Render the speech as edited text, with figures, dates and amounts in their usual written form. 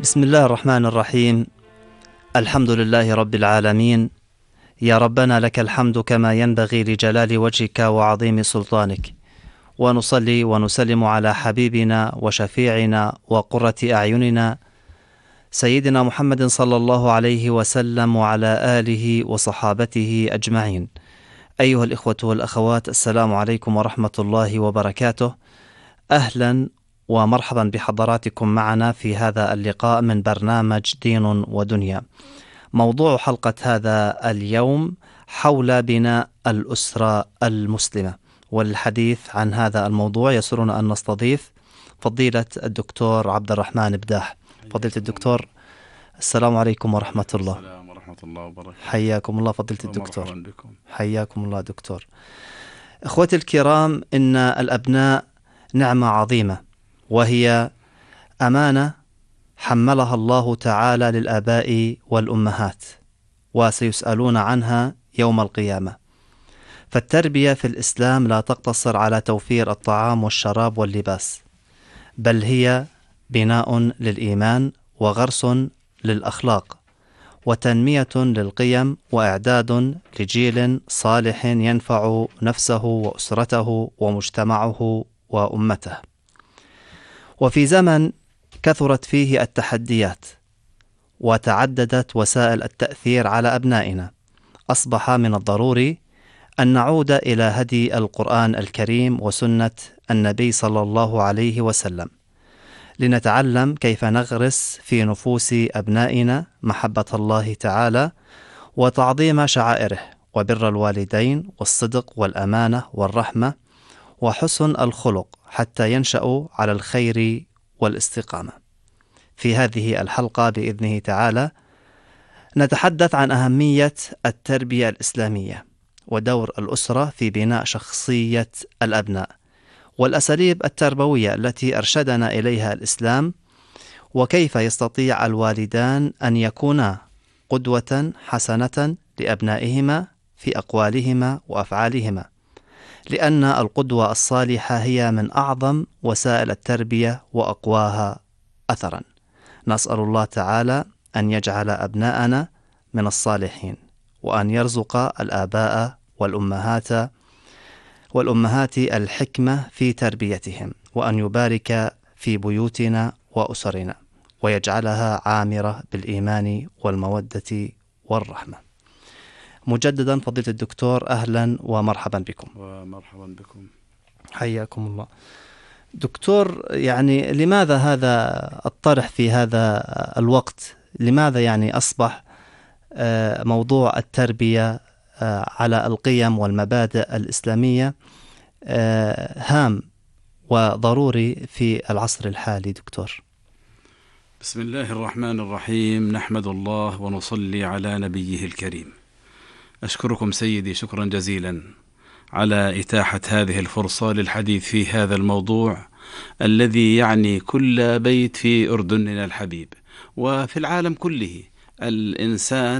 بسم الله الرحمن الرحيم. الحمد لله رب العالمين. يا ربنا لك الحمد كما ينبغي لجلال وجهك وعظيم سلطانك، ونصلي ونسلم على حبيبنا وشفيعنا وقرة أعيننا سيدنا محمد صلى الله عليه وسلم وعلى آله وصحابته أجمعين. أيها الإخوة والأخوات، السلام عليكم ورحمة الله وبركاته. أهلا ومرحبا بحضراتكم معنا في هذا اللقاء من برنامج دين ودنيا. موضوع حلقة هذا اليوم حول بناء الأسرة المسلمة، والحديث عن هذا الموضوع يسرنا أن نستضيف فضيلة الدكتور عبد الرحمن بداح. فضيلة الدكتور، السلام عليكم ورحمة الله. السلام ورحمة الله وبركاته. حياكم الله فضيلة الدكتور. بكم. حياكم الله دكتور. إخوتي الكرام، إن الأبناء نعمة عظيمة، وهي أمانة حملها الله تعالى للآباء والأمهات، وسيسألون عنها يوم القيامة. فالتربية في الإسلام لا تقتصر على توفير الطعام والشراب واللباس، بل هي بناء للإيمان وغرس للأخلاق وتنمية للقيم وإعداد لجيل صالح ينفع نفسه وأسرته ومجتمعه وأمته. وفي زمن كثرت فيه التحديات وتعددت وسائل التأثير على أبنائنا، أصبح من الضروري أن نعود إلى هدي القرآن الكريم وسنة النبي صلى الله عليه وسلم، لنتعلم كيف نغرس في نفوس أبنائنا محبة الله تعالى وتعظيم شعائره وبر الوالدين والصدق والأمانة والرحمة وحسن الخلق، حتى ينشأوا على الخير والاستقامة. في هذه الحلقة بإذنه تعالى نتحدث عن أهمية التربية الإسلامية ودور الأسرة في بناء شخصية الأبناء، والأساليب التربوية التي أرشدنا إليها الإسلام، وكيف يستطيع الوالدان أن يكونا قدوة حسنة لأبنائهما في أقوالهما وأفعالهما، لأن القدوة الصالحة هي من أعظم وسائل التربية وأقواها أثرا. نسأل الله تعالى أن يجعل أبناءنا من الصالحين، وأن يرزق الآباء والأمهات الحكمة في تربيتهم، وأن يبارك في بيوتنا وأسرنا، ويجعلها عامرة بالإيمان والمودة والرحمة. مجددا فضيلة الدكتور، أهلا ومرحبا بكم. ومرحبا بكم. حياكم الله. دكتور، يعني لماذا هذا الطرح في هذا الوقت؟ لماذا أصبح موضوع التربية على القيم والمبادئ الإسلامية هام وضروري في العصر الحالي دكتور؟ بسم الله الرحمن الرحيم. نحمد الله ونصلي على نبيه الكريم. أشكركم سيدي شكرا جزيلا على إتاحة هذه الفرصة للحديث في هذا الموضوع الذي يعني كل بيت في أردننا الحبيب وفي العالم كله. الإنسان